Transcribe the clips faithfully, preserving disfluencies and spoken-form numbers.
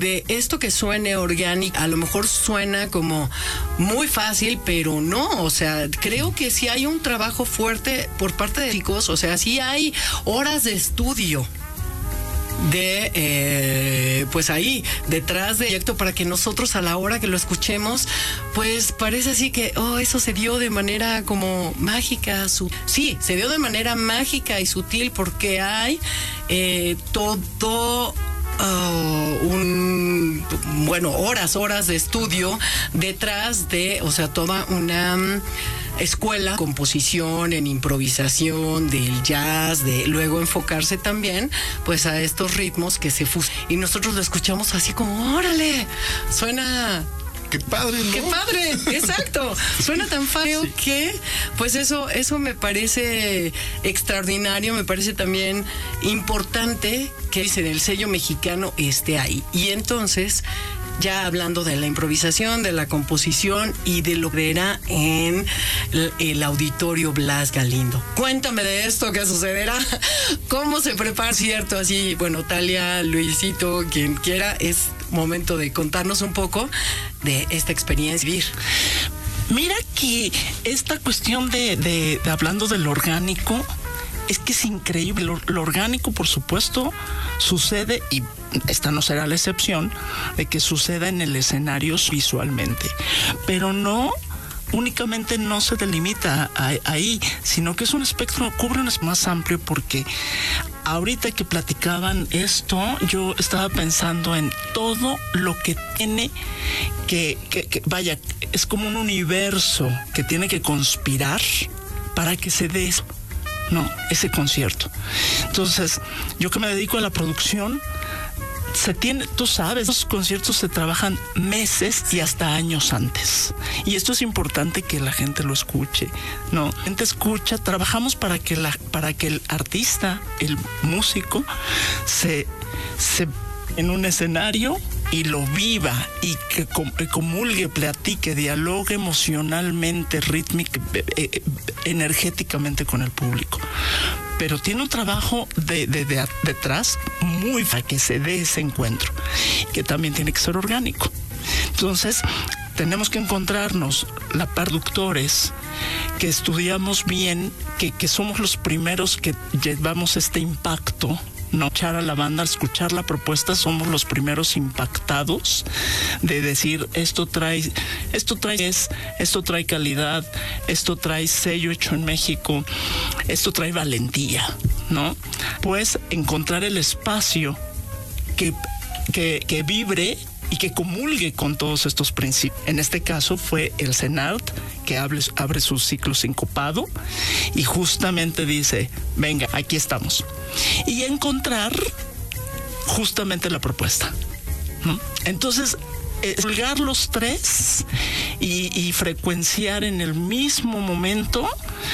de esto que suene orgánico, a lo mejor suena como muy fácil, pero no, o sea, creo que sí hay un trabajo fuerte por parte de chicos, o sea, sí hay horas de estudio de eh, pues ahí detrás del proyecto para que nosotros a la hora que lo escuchemos pues parece así que oh eso se dio de manera como mágica, su sí se dio de manera mágica y sutil porque hay eh, todo Uh, un bueno horas horas de estudio detrás de, o sea, toda una um, escuela, composición, en improvisación del jazz, de luego enfocarse también pues a estos ritmos que se fusionan y nosotros lo escuchamos así como órale, suena qué padre, ¿no? ¡Qué padre! Exacto. Suena tan feo sí. que, pues eso, eso me parece extraordinario, me parece también importante que el sello mexicano esté ahí. Y entonces, ya hablando de la improvisación, de la composición y de lo que era en el, el Auditorio Blas Galindo. Cuéntame de esto, ¿qué sucederá? ¿Cómo se prepara? Cierto, así, bueno, Talia, Luisito, quien quiera, es momento de contarnos un poco de esta experiencia vivir. Mira que esta cuestión de, de, de hablando del orgánico, es que es increíble. Lo, lo orgánico, por supuesto, sucede, y esta no será la excepción, de que suceda en el escenario visualmente. Pero no, únicamente no se delimita a, a, ahí, sino que es un espectro, cubre un espectro más amplio, porque ahorita que platicaban esto, yo estaba pensando en todo lo que tiene que, que, que, vaya, es como un universo que tiene que conspirar para que se dé eso. No, ese concierto. Entonces, yo que me dedico a la producción, se tiene, tú sabes, los conciertos se trabajan meses y hasta años antes. Y esto es importante que la gente lo escuche. No, la gente escucha, trabajamos para que la, para que el artista, el músico, se, se en un escenario y lo viva y que comulgue, platique, dialogue emocionalmente, rítmica, eh, energéticamente con el público. Pero tiene un trabajo de, de, de, detrás muy para que se dé ese encuentro, que también tiene que ser orgánico. Entonces, tenemos que encontrarnos, la productores, que estudiamos bien, que, que somos los primeros que llevamos este impacto. No echar a la banda, al escuchar la propuesta, somos los primeros impactados de decir esto trae, esto trae es, esto trae calidad, esto trae sello hecho en México, esto trae valentía, ¿no? Pues encontrar el espacio que, que, que vibre y que comulgue con todos estos principios. En este caso fue el CENART, que abre, abre su ciclo sincopado y justamente dice, venga, aquí estamos. Y encontrar justamente la propuesta, ¿no? Entonces, colgar los tres y, y frecuenciar en el mismo momento.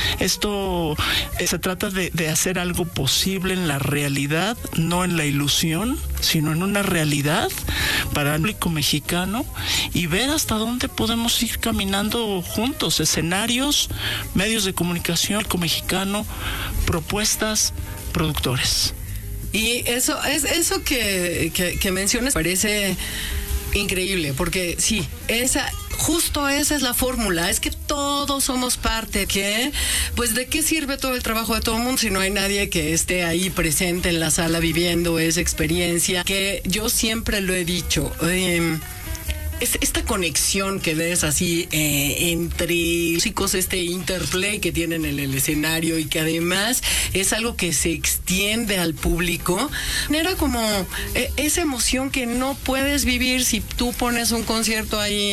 Esto eh, se trata de, de hacer algo posible en la realidad, no en la ilusión, sino en una realidad para el público mexicano, y ver hasta dónde podemos ir caminando juntos. Escenarios, medios de comunicación, público mexicano, propuestas, productores. Y eso es eso que, que, que mencionas parece increíble, porque sí, esa, justo esa es la fórmula, es que todos somos parte, que pues de qué sirve todo el trabajo de todo el mundo si no hay nadie que esté ahí presente en la sala viviendo esa experiencia, que yo siempre lo he dicho, eh, es esta conexión que ves así eh, entre músicos, este interplay que tienen en el escenario y que además es algo que se extiende al público, era como eh, esa emoción que no puedes vivir si tú pones un concierto ahí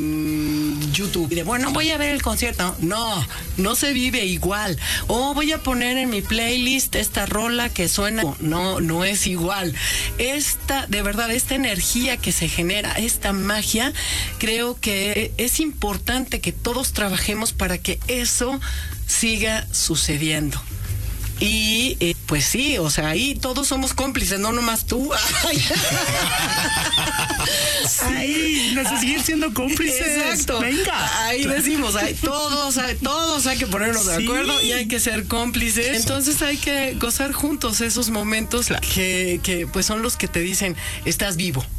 en YouTube y de bueno, voy a ver el concierto. No, no se vive igual. O voy a poner en mi playlist esta rola que suena. No, no es igual. Esta, de verdad, esta energía que se genera, esta magia, creo que es importante que todos trabajemos para que eso siga sucediendo. Y eh, pues sí, o sea, ahí todos somos cómplices, no nomás tú. Sí, nos seguir siendo cómplices. Exacto. Venga. Ahí decimos, hay, todos, hay, todos hay que ponernos de acuerdo, sí, y hay que ser cómplices. Entonces hay que gozar juntos esos momentos, claro, que, que pues son los que te dicen, estás vivo.